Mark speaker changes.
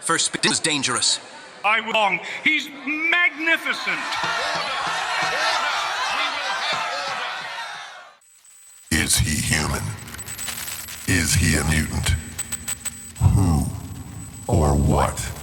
Speaker 1: first is dangerous.
Speaker 2: I was wrong. He's magnificent.
Speaker 3: Is he human? Is he a mutant? Who or what?